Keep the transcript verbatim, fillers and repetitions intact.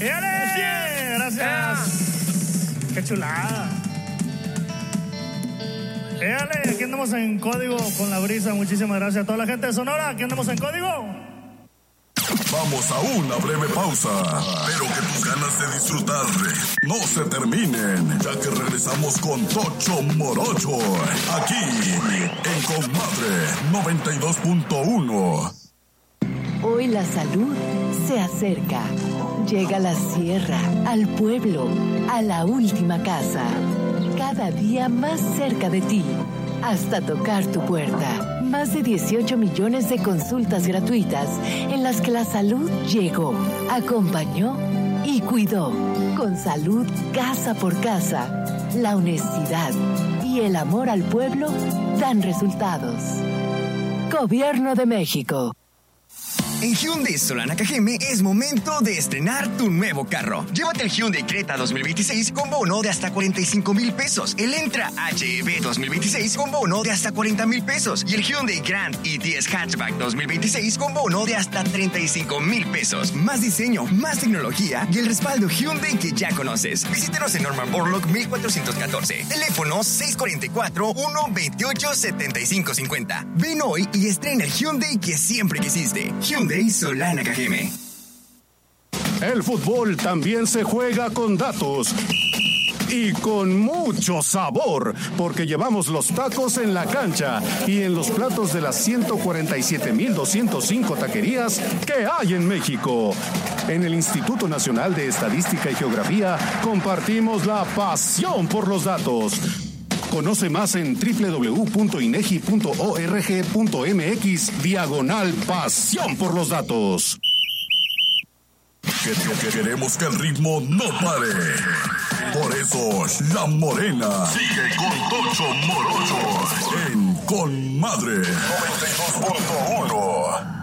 ¡Éale! Gracias. ¡Qué chulada! ¡Éale! Aquí andamos en código con la brisa. Muchísimas gracias a toda la gente de Sonora. Aquí andamos en código. Vamos a una breve pausa, pero que tus ganas de disfrutar no se terminen, ya que regresamos con Tocho Morocho, aquí en Comadre noventa y dos punto uno. Hoy la salud se acerca. Llega a la sierra, al pueblo, a la última casa. Cada día más cerca de ti, hasta tocar tu puerta. Más de dieciocho millones de consultas gratuitas en las que la salud llegó, acompañó y cuidó. Con salud casa por casa, la honestidad y el amor al pueblo dan resultados. Gobierno de México. En Hyundai Solana Cajeme es momento de estrenar tu nuevo carro. Llévate el Hyundai Creta dos mil veintiséis con bono de hasta cuarenta y cinco mil pesos. El Entra H E V dos mil veintiséis con bono de hasta cuarenta mil pesos. Y el Hyundai Grand i diez Hatchback dos mil veintiséis con bono de hasta treinta y cinco mil pesos. Más diseño, más tecnología y el respaldo Hyundai que ya conoces. Visítanos en Norman Borlaug mil cuatrocientos catorce. Teléfono seis cuatro cuatro, uno dos ocho, siete cinco cinco cero. Ven hoy y estrena el Hyundai que siempre quisiste. Hyundai Solana Cajeme. El fútbol también se juega con datos y con mucho sabor, porque llevamos los tacos en la cancha y en los platos de las ciento cuarenta y siete mil doscientas cinco taquerías que hay en México. En el Instituto Nacional de Estadística y Geografía compartimos la pasión por los datos. Conoce más en doble u doble u doble u punto inegi punto org punto mx diagonal pasión por los datos. Que, que queremos que el ritmo no pare. Por eso, La Morena sigue con Tocho Morocho en Con Madre noventa y dos punto uno.